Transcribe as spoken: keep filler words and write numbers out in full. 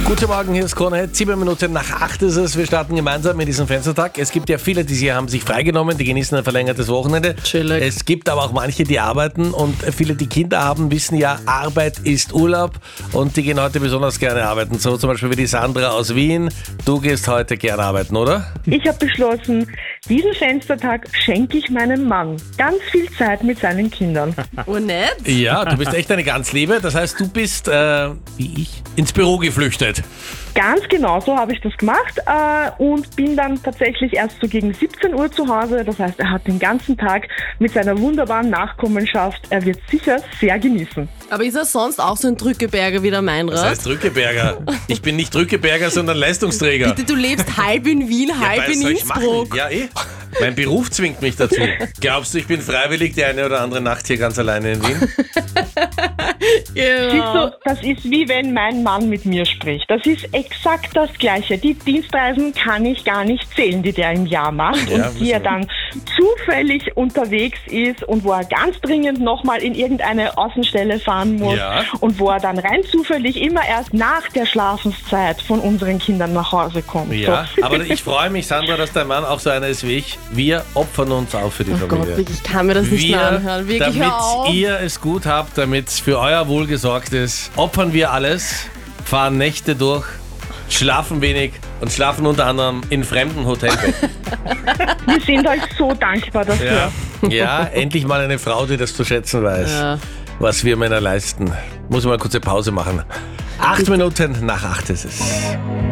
Guten Morgen, hier ist Krone. Sieben Minuten nach acht ist es. Wir starten gemeinsam mit diesem Fenstertag. Es gibt ja viele, die sie haben sich freigenommen, die genießen ein verlängertes Wochenende. Chillig. Es gibt aber auch manche, die arbeiten, und viele, die Kinder haben, wissen ja, Arbeit ist Urlaub, und die gehen heute besonders gerne arbeiten. So zum Beispiel wie die Sandra aus Wien. Du gehst heute gerne arbeiten, oder? Ich habe beschlossen, diesen Fenstertag schenke ich meinem Mann. Ganz viel Zeit mit seinen Kindern. Oh, nett? Ja, du bist echt eine Ganzliebe. Das heißt, du bist, äh, wie ich, ins Büro geflüchtet. Ganz genau so habe ich das gemacht äh, und bin dann tatsächlich erst so gegen siebzehn Uhr zu Hause. Das heißt, er hat den ganzen Tag mit seiner wunderbaren Nachkommenschaft. Er wird sicher sehr genießen. Aber ist er sonst auch so ein Drückeberger wie der Meinrad? Das heißt Drückeberger. Ich bin nicht Drückeberger, sondern Leistungsträger. Bitte, du lebst halb in Wien, halb was in soll ich Innsbruck. machen? Ja, eh. Mein Beruf zwingt mich dazu. Glaubst du, ich bin freiwillig die eine oder andere Nacht hier ganz alleine in Wien? Siehst du, das ist wie wenn mein Mann mit mir spricht. Das ist exakt das Gleiche. Die Dienstreisen kann ich gar nicht zählen, die der im Jahr macht, Ja, und die er dann zufällig unterwegs ist und wo er ganz dringend nochmal in irgendeine Außenstelle fahren muss, Ja. und wo er dann rein zufällig immer erst nach der Schlafenszeit von unseren Kindern nach Hause kommt. Ja, So. aber ich freue mich, Sandra, dass dein Mann auch so einer ist wie ich. Wir opfern uns auf für die Oh Familie. Gott, wirklich, ich kann mir das nicht mehr Wir, anhören. Wirklich, damit hör auf. ihr es gut habt, damit für euer Wohl gesorgt ist, opfern wir alles, fahren Nächte durch, schlafen wenig und schlafen unter anderem in fremden Hotelbetten. Wir sind euch so dankbar dafür. Ja, ja, endlich mal eine Frau, die das zu schätzen weiß, Ja. was wir Männer leisten. Muss ich mal eine kurze Pause machen. Acht Minuten nach acht ist es.